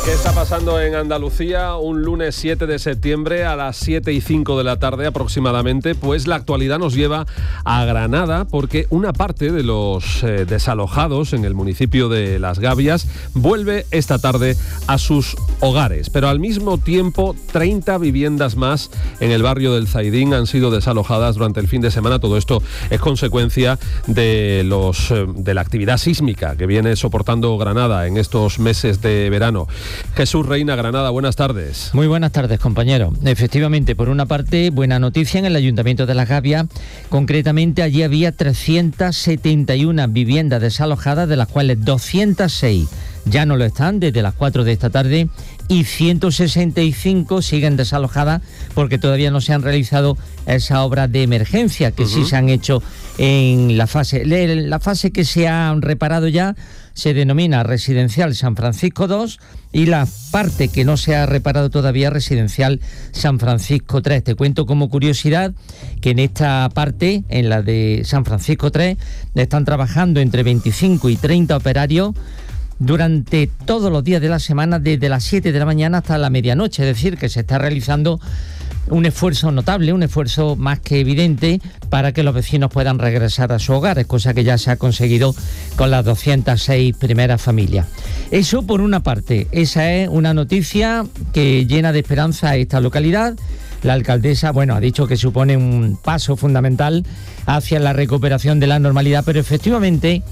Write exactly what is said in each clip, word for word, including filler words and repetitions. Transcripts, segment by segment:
¿Qué está pasando en Andalucía un lunes siete de septiembre a las siete y cinco de la tarde aproximadamente? Pues la actualidad nos lleva a Granada porque una parte de los eh, desalojados en el municipio de Las Gavias vuelve esta tarde a sus hogares. Pero al mismo tiempo, treinta viviendas más en el barrio del Zaidín han sido desalojadas durante el fin de semana. Todo esto es consecuencia de, los, eh, de la actividad sísmica que viene soportando Granada en estos meses de verano. Jesús Reina, Granada, buenas tardes. Muy buenas tardes, compañero. Efectivamente, por una parte, buena noticia en el Ayuntamiento de Las Gavias. Concretamente, allí había trescientas setenta y una viviendas desalojadas, de las cuales doscientas seis ya no lo están desde las cuatro de esta tarde y ciento sesenta y cinco siguen desalojadas porque todavía no se han realizado esas obras de emergencia que uh-huh. sí se han hecho en la fase. La fase que se han reparado ya se denomina Residencial San Francisco dos y la parte que no se ha reparado todavía Residencial San Francisco tres. Te cuento como curiosidad que en esta parte, en la de San Francisco tres, están trabajando entre veinticinco y treinta operarios durante todos los días de la semana, desde las siete de la mañana hasta la medianoche. Es decir, que se está realizando un esfuerzo notable, un esfuerzo más que evidente para que los vecinos puedan regresar a sus hogares, cosa que ya se ha conseguido con las doscientas seis primeras familias. Eso por una parte, esa es una noticia que llena de esperanza a esta localidad. La alcaldesa, bueno, ha dicho que supone un paso fundamental hacia la recuperación de la normalidad, pero efectivamente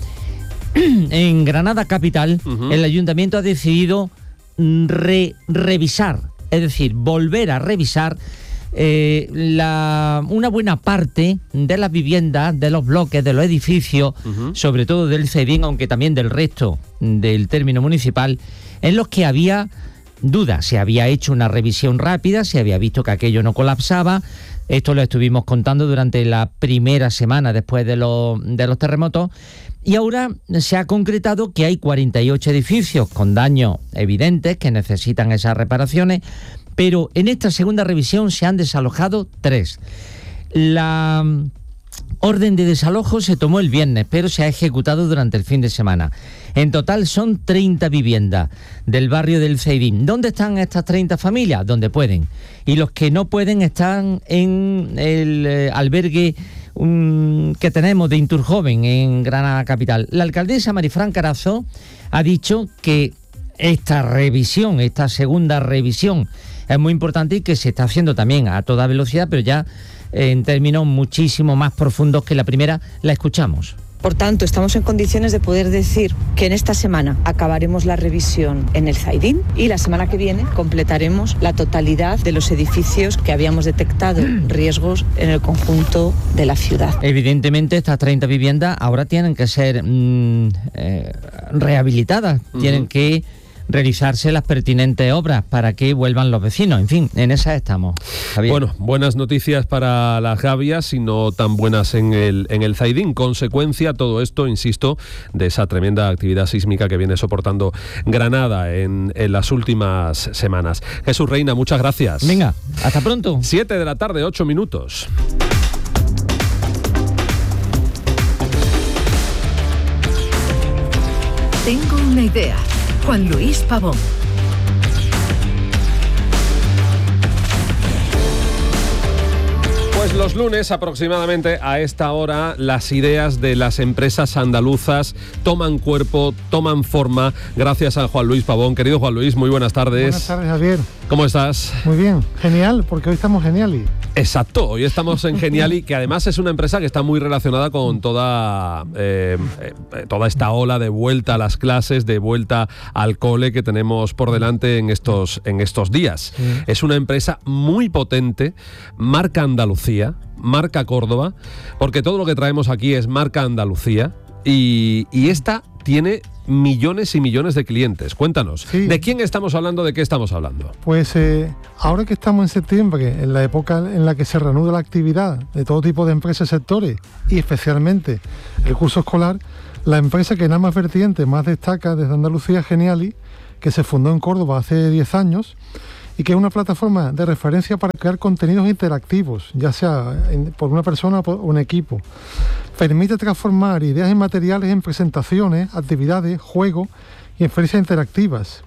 en Granada capital, uh-huh. el ayuntamiento ha decidido re- revisar, es decir, volver a revisar eh, la, una buena parte de las viviendas, de los bloques, de los edificios, uh-huh. sobre todo del Zaidín, aunque también del resto del término municipal, en los que había dudas. Se había hecho una revisión rápida, se había visto que aquello no colapsaba. Esto lo estuvimos contando durante la primera semana después de, lo, de los terremotos. Y ahora se ha concretado que hay cuarenta y ocho edificios con daños evidentes que necesitan esas reparaciones, pero en esta segunda revisión se han desalojado tres. La orden de desalojo se tomó el viernes, pero se ha ejecutado durante el fin de semana. En total son treinta viviendas del barrio del Zaidín. ¿Dónde están estas treinta familias? Donde pueden. Y los que no pueden están en el eh, albergue um, que tenemos de Inturjoven en Granada capital. La alcaldesa Marifran Carazo ha dicho que esta revisión, esta segunda revisión, es muy importante y que se está haciendo también a toda velocidad, pero ya en términos muchísimo más profundos que la primera. La escuchamos. Por tanto, estamos en condiciones de poder decir que en esta semana acabaremos la revisión en el Zaidín y la semana que viene completaremos la totalidad de los edificios que habíamos detectado riesgos en el conjunto de la ciudad. Evidentemente, estas treinta viviendas ahora tienen que ser mmm, eh, rehabilitadas, uh-huh. tienen que realizarse las pertinentes obras para que vuelvan los vecinos. En fin, en esa estamos, Javier. Bueno, buenas noticias para Las Gavias y no tan buenas en el, en el Zaidín. Consecuencia, todo esto, insisto, de esa tremenda actividad sísmica que viene soportando Granada en, en las últimas semanas. Jesús Reina, muchas gracias. Venga, hasta pronto. Siete de la tarde, ocho minutos. Tengo una idea. Juan Luis Pavón. Pues los lunes aproximadamente a esta hora las ideas de las empresas andaluzas toman cuerpo, toman forma, gracias a Juan Luis Pavón. Querido Juan Luis, muy buenas tardes. Buenas tardes, Javier. ¿Cómo estás? Muy bien, genial, porque hoy estamos Geniali. Exacto, hoy estamos en Geniali, que además es una empresa que está muy relacionada con toda, eh, eh, toda esta ola de vuelta a las clases, de vuelta al cole que tenemos por delante en estos, en estos días. Sí. Es una empresa muy potente, marca Andalucía, marca Córdoba, porque todo lo que traemos aquí es marca Andalucía y, y esta tiene millones y millones de clientes. Cuéntanos, sí. ¿De quién estamos hablando? ¿De qué estamos hablando? Pues eh, ahora que estamos en septiembre, en la época en la que se reanuda la actividad de todo tipo de empresas y sectores, y especialmente el curso escolar, la empresa que nada más vertiente más destaca desde Andalucía es Geniali, que se fundó en Córdoba hace diez años y que es una plataforma de referencia para crear contenidos interactivos, ya sea en, por una persona o por un equipo. Permite transformar ideas y materiales en presentaciones, actividades, juegos y experiencias interactivas.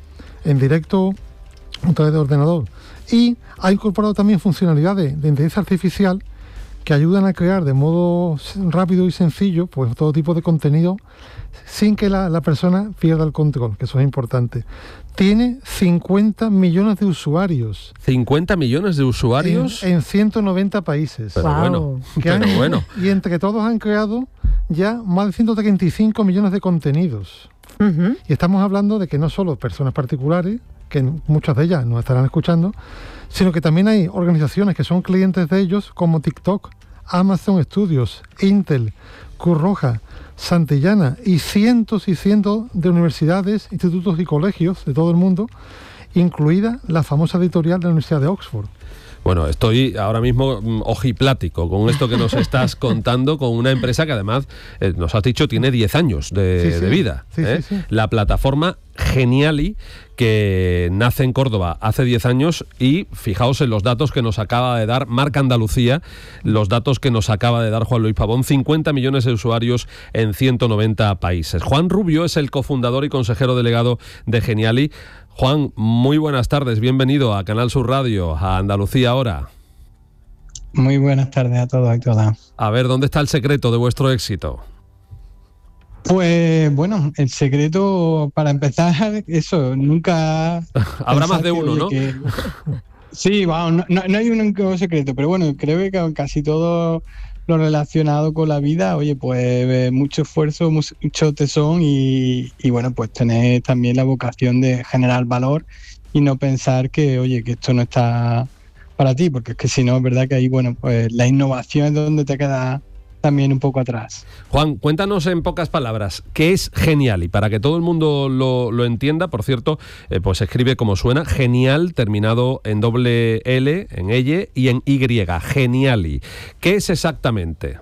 en directo a través de ordenador. Y ha incorporado también funcionalidades de inteligencia artificial que ayudan a crear de modo rápido y sencillo pues todo tipo de contenido sin que la, la persona pierda el control, que eso es importante. Tiene cincuenta millones de usuarios. ¿cincuenta millones de usuarios? En, en ciento noventa países. Pero wow. bueno, que han, pero bueno. Y entre todos han creado ya más de ciento treinta y cinco millones de contenidos. Uh-huh. Y estamos hablando de que no solo personas particulares, que muchas de ellas nos estarán escuchando, sino que también hay organizaciones que son clientes de ellos, como TikTok, Amazon Studios, Intel, Cruz Roja, Santillana y cientos y cientos de universidades, institutos y colegios de todo el mundo, incluida la famosa editorial de la Universidad de Oxford. Bueno, estoy ahora mismo ojiplático con esto que nos estás contando, con una empresa que además, eh, nos has dicho, tiene diez años de, sí, sí. de vida. Sí, ¿eh? sí, sí. La plataforma Geniali, que nace en Córdoba hace diez años y fijaos en los datos que nos acaba de dar Marca Andalucía, los datos que nos acaba de dar Juan Luis Pavón, cincuenta millones de usuarios en ciento noventa países. Juan Rubio es el cofundador y consejero delegado de Geniali. Juan, muy buenas tardes, bienvenido a Canal Sur Radio, a Andalucía Ahora. Muy buenas tardes a todos y todas. A ver, ¿dónde está el secreto de vuestro éxito? Pues bueno, el secreto, para empezar, eso, nunca... Habrá más de uno, que, ¿no? Que... Sí, bueno, no, no, no hay un secreto, pero bueno, creo que casi todo lo relacionado con la vida, oye, pues mucho esfuerzo, mucho tesón y, y bueno, pues tener también la vocación de generar valor y no pensar que, oye, que esto no está para ti, porque es que si no, es verdad que ahí, bueno, pues la innovación es donde te queda también un poco atrás. Juan, cuéntanos en pocas palabras, ¿qué es Geniali? Para que todo el mundo lo, lo entienda, por cierto, eh, pues se escribe como suena, Genial, terminado en doble L, en elle y en Y, Geniali. ¿Qué es exactamente?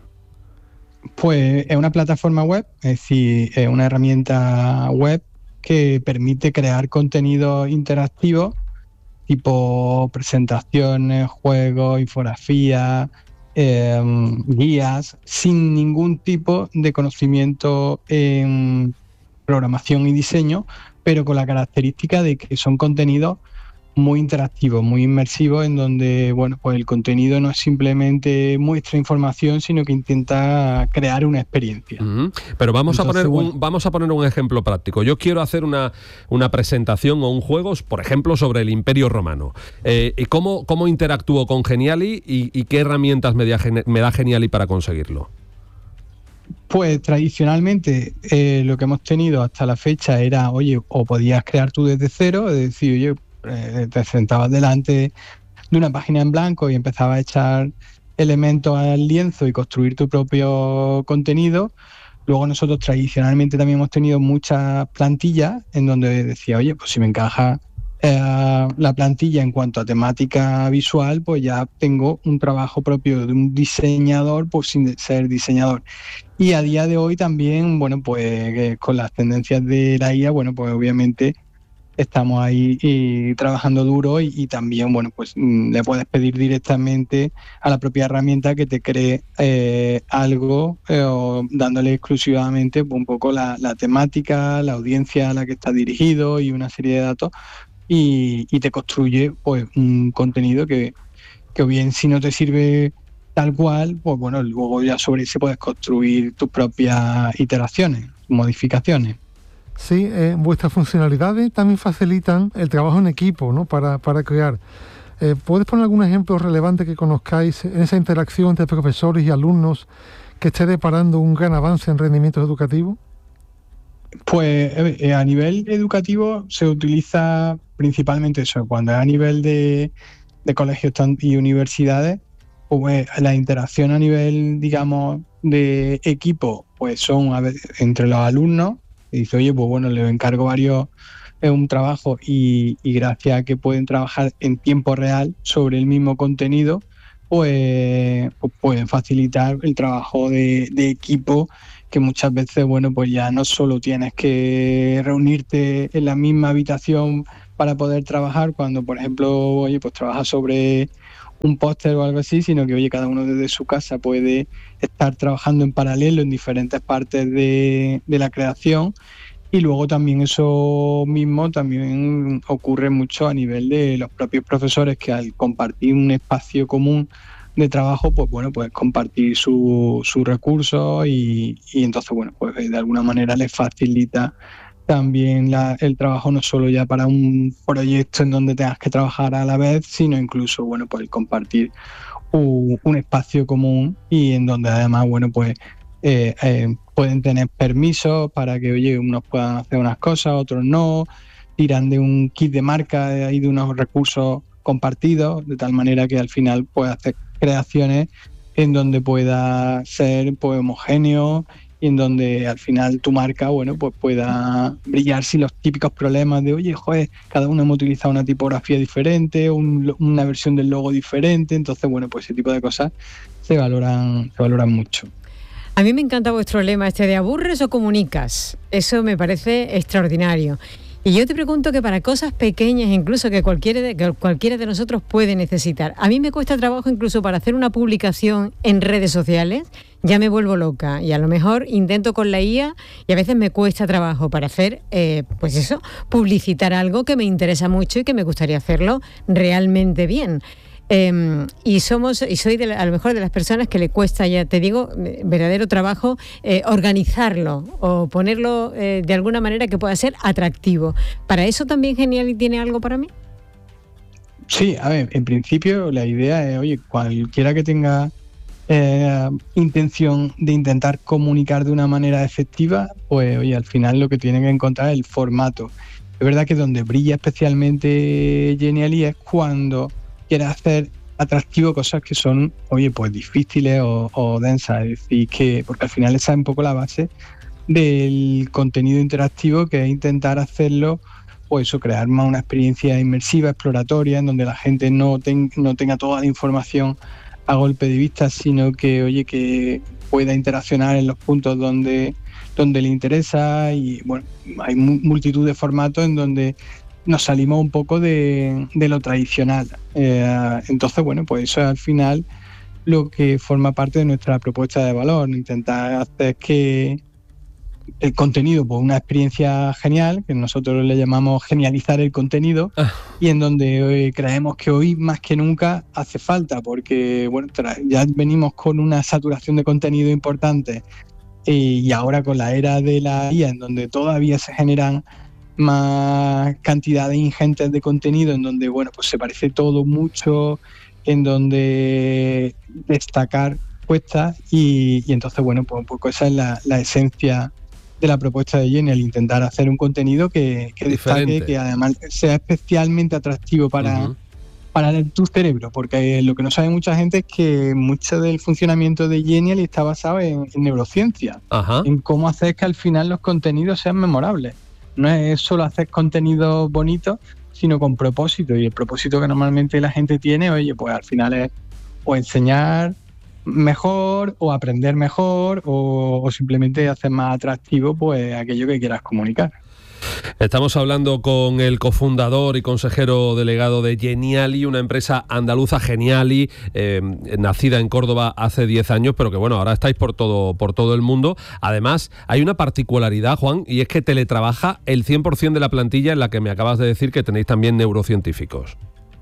Pues es una plataforma web, es decir, es una herramienta web que permite crear contenido interactivo, tipo presentaciones, juegos, infografías, Eh, guías, sin ningún tipo de conocimiento en programación y diseño, pero con la característica de que son contenidos muy interactivos, muy inmersivos, en donde bueno, pues el contenido no es simplemente muestra información, sino que intenta crear una experiencia. Uh-huh. Pero vamos Entonces, a poner bueno, un, vamos a poner un ejemplo práctico. Yo quiero hacer una, una presentación o un juego, por ejemplo, sobre el Imperio Romano. Eh, ¿y cómo, cómo interactúo con Geniali y, y qué herramientas me da, me da Geniali para conseguirlo? Pues tradicionalmente eh, lo que hemos tenido hasta la fecha era, oye, o podías crear tú desde cero, es decir, oye, eh, te sentabas delante de una página en blanco y empezabas a echar elementos al lienzo y construir tu propio contenido. Luego nosotros tradicionalmente también hemos tenido muchas plantillas en donde decía, oye, pues si me encaja eh, la plantilla en cuanto a temática visual, pues ya tengo un trabajo propio de un diseñador, pues sin ser diseñador. Y a día de hoy también, bueno, pues eh, con las tendencias de la I A, bueno, pues obviamente estamos ahí y trabajando duro y, y también, bueno, pues mmm, le puedes pedir directamente a la propia herramienta que te cree eh, algo eh, o dándole exclusivamente pues, un poco la, la temática, la audiencia a la que está dirigido y una serie de datos y, y te construye pues un contenido que, que o bien si no te sirve tal cual, pues bueno, luego ya sobre ese puedes construir tus propias iteraciones, modificaciones. Sí, eh, vuestras funcionalidades también facilitan el trabajo en equipo, ¿no? Para, para crear. Eh, ¿Puedes poner algún ejemplo relevante que conozcáis en esa interacción entre profesores y alumnos que esté deparando un gran avance en rendimientos educativos? Pues eh, a nivel educativo se utiliza principalmente eso. Cuando es a nivel de, de colegios y universidades, pues la interacción a nivel, digamos, de equipo, pues son a ver, entre los alumnos. Y dice, oye, pues bueno, les encargo varios, eh, un trabajo y, y gracias a que pueden trabajar en tiempo real sobre el mismo contenido, pues, pues pueden facilitar el trabajo de, de equipo, que muchas veces, bueno, pues ya no solo tienes que reunirte en la misma habitación para poder trabajar cuando, por ejemplo, oye, pues trabajas sobre un póster o algo así, sino que, oye, cada uno desde su casa puede estar trabajando en paralelo en diferentes partes de, de la creación Y luego también eso mismo también ocurre mucho a nivel de los propios profesores, que al compartir un espacio común de trabajo, pues bueno, pues compartir sus su recursos y, y entonces, bueno, pues de alguna manera les facilita también la, el trabajo, no solo ya para un proyecto en donde tengas que trabajar a la vez, sino incluso, bueno, pues el compartir un, un espacio común y en donde además, bueno, pues eh, eh, pueden tener permisos para que, oye, unos puedan hacer unas cosas, otros no, tiran de un kit de marca y de unos recursos compartidos, de tal manera que al final puedes hacer creaciones en donde pueda ser pues homogéneo y en donde al final tu marca, bueno, pues pueda brillar sin los típicos problemas de, oye, joder, cada uno hemos utilizado una tipografía diferente, un, una versión del logo diferente. Entonces, bueno, pues ese tipo de cosas se valoran, se valoran mucho. A mí me encanta vuestro lema este de aburres o comunicas. Eso me parece extraordinario. Y yo te pregunto que para cosas pequeñas, incluso que cualquiera de, que cualquiera de nosotros puede necesitar. A mí me cuesta trabajo incluso para hacer una publicación en redes sociales, ya me vuelvo loca. Y a lo mejor intento con la I A y a veces me cuesta trabajo para hacer, eh, pues eso, publicitar algo que me interesa mucho y que me gustaría hacerlo realmente bien. Eh, y somos y soy de la, a lo mejor de las personas que le cuesta, ya te digo, verdadero trabajo eh, organizarlo o ponerlo eh, de alguna manera que pueda ser atractivo. ¿Para eso también Geniali tiene algo para mí? Sí, a ver, en principio la idea es, oye, cualquiera que tenga eh, intención de intentar comunicar de una manera efectiva, pues oye, al final lo que tiene que encontrar es el formato. Es verdad que donde brilla especialmente Geniali es cuando quiere hacer atractivo cosas que son, oye, pues difíciles o, o densas, es decir, que porque al final esa es un poco la base del contenido interactivo, que es intentar hacerlo, pues eso, crear más una experiencia inmersiva, exploratoria, en donde la gente no, ten, no tenga toda la información a golpe de vista, sino que, oye, que pueda interaccionar en los puntos donde, donde le interesa. Y bueno, hay multitud de formatos en donde nos salimos un poco de, de lo tradicional. Eh, entonces, bueno, pues eso es al final lo que forma parte de nuestra propuesta de valor, intentar hacer que el contenido, pues una experiencia genial, que nosotros le llamamos genializar el contenido, ah. y en donde eh, creemos que hoy más que nunca hace falta, porque bueno, ya venimos con una saturación de contenido importante, eh, y ahora con la era de la I A, en donde todavía se generan más cantidades ingentes de contenido, en donde bueno, pues se parece todo mucho, en donde destacar cuesta, y, y entonces bueno, pues un poco esa es la, la esencia de la propuesta de Geniali, intentar hacer un contenido que, que destaque, que además sea especialmente atractivo para, uh-huh. para tu cerebro, porque lo que no sabe mucha gente es que mucho del funcionamiento de Geniali está basado en, en neurociencia, uh-huh. en cómo hacer que al final los contenidos sean memorables. No es solo hacer contenido bonito, sino con propósito, y el propósito que normalmente la gente tiene, oye, pues al final es o enseñar mejor o aprender mejor o, o simplemente hacer más atractivo pues aquello que quieras comunicar. Estamos hablando con el cofundador y consejero delegado de Geniali, una empresa andaluza, Geniali, eh, nacida en Córdoba hace diez años, pero que bueno, ahora estáis por todo, por todo el mundo. Además, hay una particularidad, Juan, y es que teletrabaja el cien por ciento de la plantilla, en la que me acabas de decir que tenéis también neurocientíficos.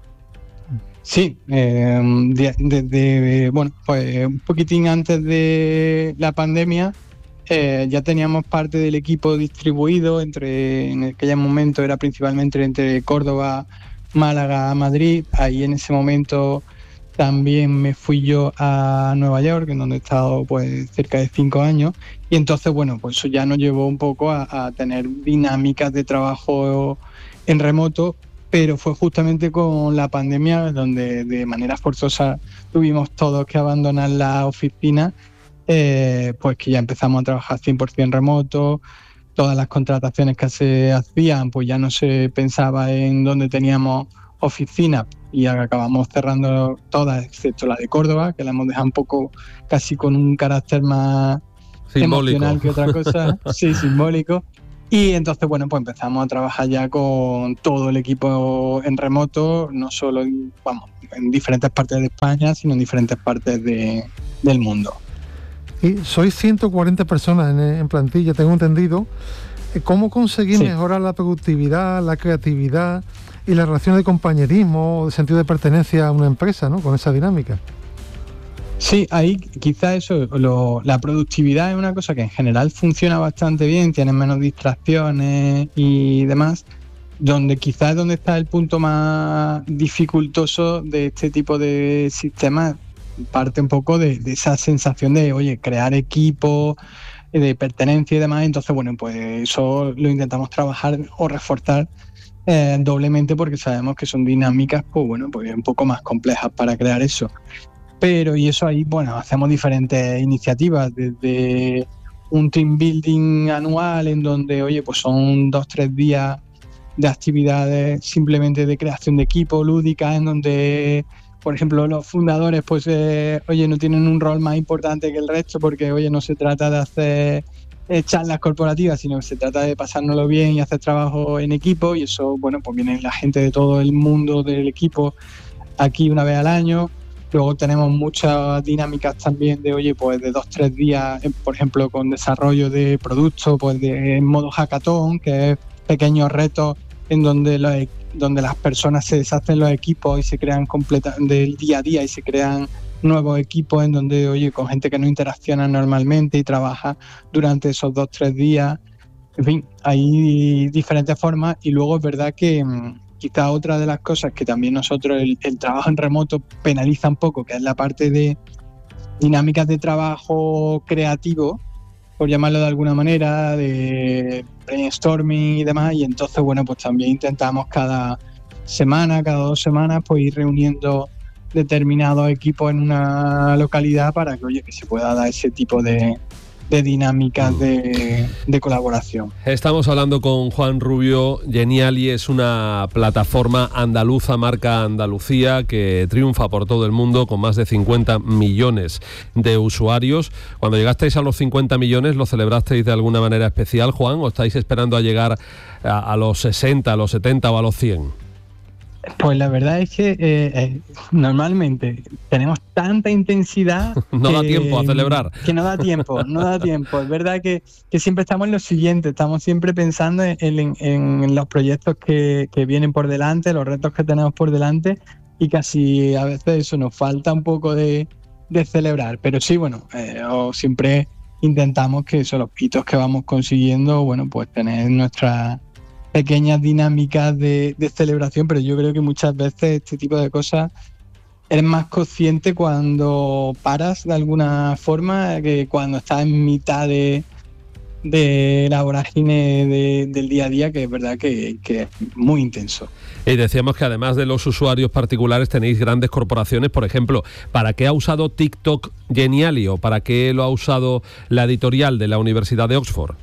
Sí, eh, de, de, de, bueno, pues un poquitín antes de la pandemia eh, ya teníamos parte del equipo distribuido entre, en aquel momento era principalmente entre Córdoba, Málaga, Madrid. Ahí en ese momento también me fui yo a Nueva York, en donde he estado pues cerca de cinco años, y entonces bueno, pues eso ya nos llevó un poco a, a tener dinámicas de trabajo en remoto. Pero fue justamente con la pandemia donde de manera forzosa tuvimos todos que abandonar la oficina, eh, pues que ya empezamos a trabajar cien por ciento remoto. Todas las contrataciones que se hacían, pues ya no se pensaba en dónde teníamos oficina, y acabamos cerrando todas, excepto la de Córdoba, que la hemos dejado un poco casi con un carácter más simbólico, emocional que otra cosa, sí, simbólico. Y entonces, bueno, pues empezamos a trabajar ya con todo el equipo en remoto, no solo en, vamos, en diferentes partes de España, sino en diferentes partes de, del mundo. Y sois ciento cuarenta personas en, en plantilla, tengo entendido. ¿Cómo conseguir sí. mejorar la productividad, la creatividad y la relación de compañerismo, de sentido de pertenencia a una empresa, ¿no? Con esa dinámica? Sí, ahí quizá eso, lo, la productividad es una cosa que en general funciona bastante bien, tienes menos distracciones y demás, donde quizás es donde está el punto más dificultoso de este tipo de sistemas, parte un poco de, de esa sensación de, oye, crear equipo, de pertenencia y demás. Entonces, bueno, pues eso lo intentamos trabajar o reforzar eh, doblemente, porque sabemos que son dinámicas, pues bueno, pues un poco más complejas para crear eso. Pero, y eso ahí, bueno, hacemos diferentes iniciativas, desde un team building anual en donde, oye, pues son dos, tres días de actividades simplemente de creación de equipo, lúdica, en donde, por ejemplo, los fundadores, pues, eh, oye, no tienen un rol más importante que el resto, porque, oye, no se trata de hacer eh, charlas corporativas, sino que se trata de pasárnoslo bien y hacer trabajo en equipo, y eso, bueno, pues viene la gente de todo el mundo del equipo aquí una vez al año. Luego tenemos muchas dinámicas también de, oye, pues de dos, tres días, por ejemplo, con desarrollo de productos, pues de en modo hackathon, que es pequeños retos en donde, los, donde las personas se deshacen los equipos y se crean completa, del día a día y se crean nuevos equipos en donde, oye, con gente que no interacciona normalmente y trabaja durante esos dos, tres días. En fin, hay diferentes formas, y luego es verdad que quizá otra de las cosas que también nosotros, el, el trabajo en remoto penaliza un poco, que es la parte de dinámicas de trabajo creativo, por llamarlo de alguna manera, de brainstorming y demás, y entonces, bueno, pues también intentamos cada semana, cada dos semanas, pues ir reuniendo determinados equipos en una localidad para que, oye, que se pueda dar ese tipo de, de dinámicas de, de colaboración. Estamos hablando con Juan Rubio. Geniali es una plataforma andaluza, marca Andalucía, que triunfa por todo el mundo con más de cincuenta millones de usuarios. Cuando llegasteis a los cincuenta millones, ¿lo celebrasteis de alguna manera especial, Juan, o estáis esperando a llegar a, a los sesenta, a los setenta o a los cien? Pues la verdad es que eh, eh, normalmente tenemos tanta intensidad no que, da tiempo a celebrar. Que no da tiempo, no da tiempo. Es verdad que, que siempre estamos en lo siguiente, estamos siempre pensando en, en, en los proyectos que, que vienen por delante, los retos que tenemos por delante, y casi a veces eso nos falta un poco de, de celebrar. Pero sí, bueno, eh, o siempre intentamos que eso, los hitos que vamos consiguiendo, bueno, pues tener nuestra pequeñas dinámicas de, de celebración, pero yo creo que muchas veces este tipo de cosas eres más consciente cuando paras de alguna forma que cuando estás en mitad de, de la vorágine de, del día a día, que es verdad que, que es muy intenso. Y decíamos que además de los usuarios particulares tenéis grandes corporaciones. Por ejemplo, ¿para qué ha usado TikTok Geniali o para qué lo ha usado la editorial de la Universidad de Oxford?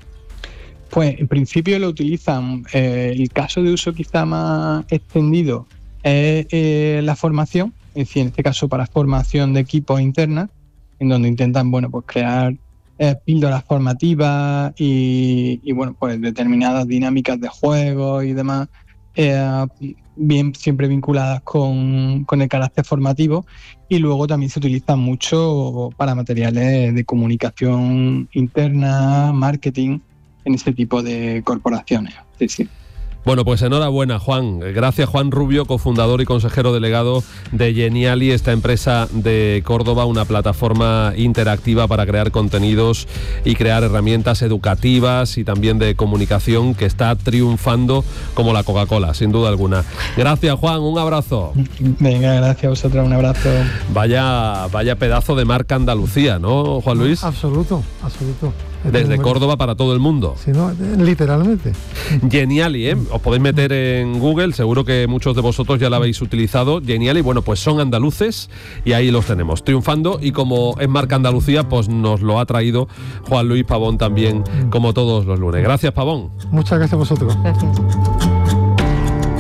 Pues en principio lo utilizan, eh, el caso de uso quizá más extendido es eh, la formación, es decir, en este caso para formación de equipos internas, en donde intentan, bueno, pues crear eh, píldoras formativas y, y bueno, pues determinadas dinámicas de juego y demás, eh, bien siempre vinculadas con, con el carácter formativo. Y luego también se utilizan mucho para materiales de comunicación interna, marketing, en este tipo de corporaciones. Sí, sí. Bueno, pues enhorabuena, Juan. Gracias, Juan Rubio, cofundador y consejero delegado de Geniali, esta empresa de Córdoba, una plataforma interactiva para crear contenidos y crear herramientas educativas y también de comunicación, que está triunfando como la Coca-Cola, sin duda alguna. Gracias, Juan, un abrazo. Venga, gracias a vosotros, un abrazo. Vaya, vaya pedazo de marca Andalucía, ¿no, Juan Luis? Absoluto, absoluto. Desde Córdoba para todo el mundo. Sí, no, literalmente. Geniali, ¿eh? Os podéis meter en Google, seguro que muchos de vosotros ya la habéis utilizado. Geniali, bueno, pues son andaluces y ahí los tenemos, triunfando, y como es marca Andalucía, pues nos lo ha traído Juan Luis Pavón también, como todos los lunes. Gracias, Pavón. Muchas gracias a vosotros. Gracias.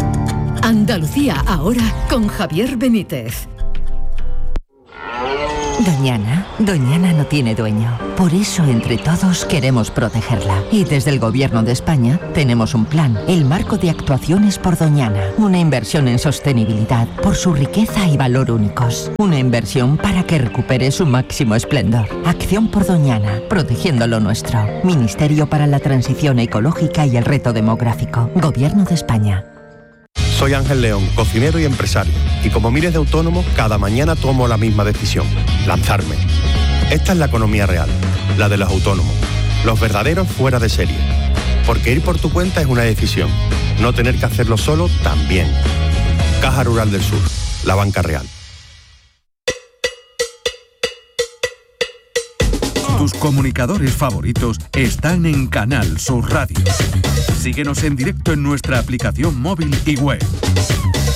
Andalucía ahora con Javier Benítez. Doñana, Doñana no tiene dueño. Por eso, entre todos, queremos protegerla. Y desde el Gobierno de España tenemos un plan, el Marco de Actuaciones por Doñana. Una inversión en sostenibilidad por su riqueza y valor únicos. Una inversión para que recupere su máximo esplendor. Acción por Doñana, protegiendo lo nuestro. Ministerio para la Transición Ecológica y el Reto Demográfico. Gobierno de España. Soy Ángel León, cocinero y empresario, y como miles de autónomos, cada mañana tomo la misma decisión, lanzarme. Esta es la economía real, la de los autónomos, los verdaderos fuera de serie. Porque ir por tu cuenta es una decisión, no tener que hacerlo solo también. Caja Rural del Sur, la banca real. Tus comunicadores favoritos están en Canal Sur Radio. Síguenos en directo en nuestra aplicación móvil y web.